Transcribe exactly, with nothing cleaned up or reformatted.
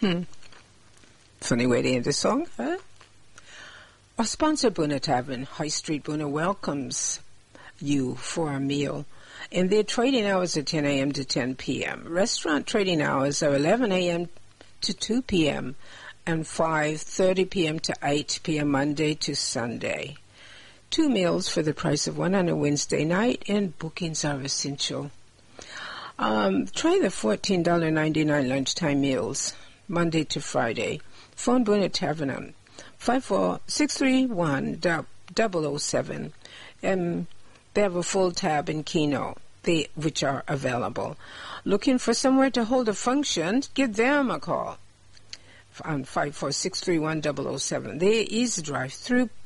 Hmm. Funny way to end the song, huh? Our sponsor, Boona Tavern, High Street Boona, welcomes you for a meal. And their trading hours are ten a.m. to ten p.m. Restaurant trading hours are eleven a.m. to two p.m. and five thirty p.m. to eight p.m. Monday to Sunday. Two meals for the price of one on a Wednesday night, and bookings are essential. Um, try the fourteen ninety-nine lunchtime meals, Monday to Friday. Phone Boona Tavern on five four six three one double oh seven. Um, they have a full tab in Keno, they, which are available. Looking for somewhere to hold a function? Give them a call on five four six three one double oh seven. There is drive-through